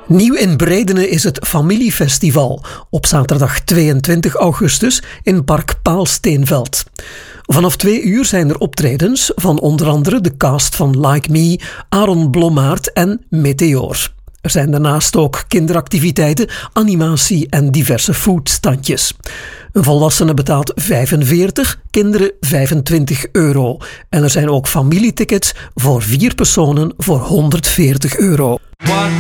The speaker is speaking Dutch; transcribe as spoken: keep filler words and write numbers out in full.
Nieuw in Breidene is het Familiefestival op zaterdag tweeëntwintig augustus in Park Paalsteenveld. Vanaf twee uur zijn er optredens van onder andere de cast van Like Me, Aaron Blommaert en Meteor. Er zijn daarnaast ook kinderactiviteiten, animatie en diverse foodstandjes. Een volwassene betaalt vijfenveertig, kinderen vijfentwintig euro. En er zijn ook familietickets voor vier personen voor honderdveertig euro.